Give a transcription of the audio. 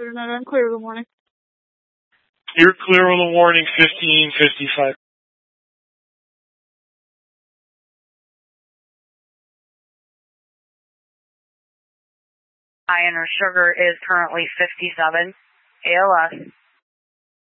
I'm clear. Good morning. You're clear on the warning, 1555. Iron or sugar is currently 57. ALS.